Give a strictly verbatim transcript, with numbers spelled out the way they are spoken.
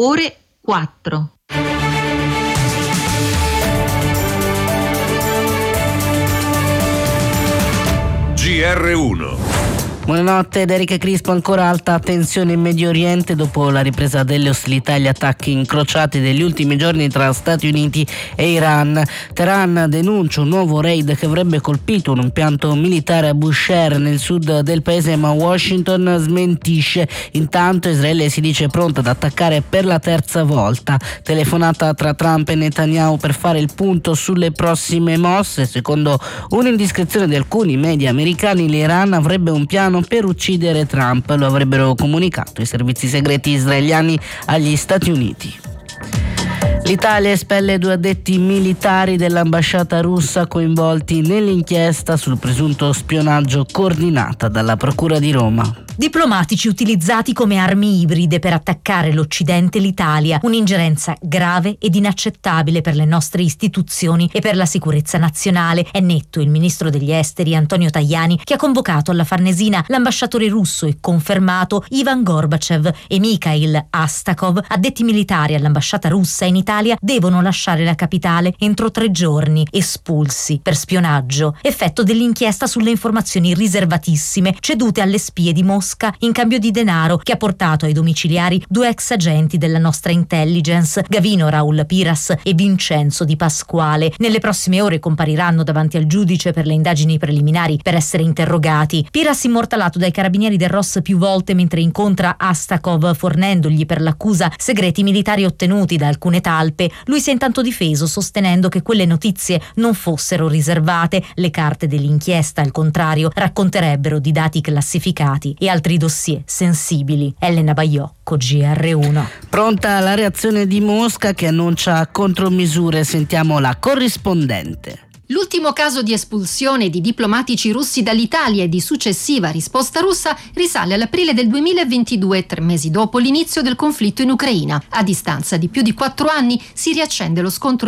ore quattro. G R uno. Buonanotte, ed Erika Crispo. Ancora alta tensione in Medio Oriente dopo la ripresa delle ostilità e gli attacchi incrociati degli ultimi giorni tra Stati Uniti e Iran. Teheran denuncia un nuovo raid che avrebbe colpito un impianto militare a Bushehr nel sud del paese, ma Washington smentisce. Intanto Israele si dice pronta ad attaccare per la terza volta. Telefonata tra Trump e Netanyahu per fare il punto sulle prossime mosse. Secondo un'indiscrezione di alcuni media americani, l'Iran avrebbe un piano per uccidere Trump. Lo avrebbero comunicato i servizi segreti israeliani agli Stati Uniti. L'Italia espelle due addetti militari dell'ambasciata russa coinvolti nell'inchiesta sul presunto spionaggio coordinata dalla Procura di Roma. Diplomatici utilizzati come armi ibride per attaccare l'Occidente e l'Italia, un'ingerenza grave ed inaccettabile per le nostre istituzioni e per la sicurezza nazionale. È netto il ministro degli esteri Antonio Tajani, che ha convocato alla Farnesina l'ambasciatore russo e confermato Ivan Gorbachev e Mikhail Astakov, addetti militari all'ambasciata russa in Italia, devono lasciare la capitale entro tre giorni, espulsi per spionaggio, effetto dell'inchiesta sulle informazioni riservatissime cedute alle spie di Mosca in cambio di denaro, che ha portato ai domiciliari due ex agenti della nostra intelligence, Gavino Raul Piras e Vincenzo Di Pasquale. Nelle prossime ore compariranno davanti al giudice per le indagini preliminari per essere interrogati. Piras, immortalato dai carabinieri del R O S più volte mentre incontra Astakov, fornendogli per l'accusa segreti militari ottenuti da alcune talpe. Lui si è intanto difeso, sostenendo che quelle notizie non fossero riservate. Le carte dell'inchiesta, al contrario, racconterebbero di dati classificati e altri dossier sensibili. Elena Baiocco, G R uno. Pronta la reazione di Mosca, che annuncia contromisure. Sentiamo la corrispondente. L'ultimo caso di espulsione di diplomatici russi dall'Italia e di successiva risposta russa risale all'aprile del duemilaventidue, tre mesi dopo l'inizio del conflitto in Ucraina. A distanza di più di quattro anni si riaccende lo scontro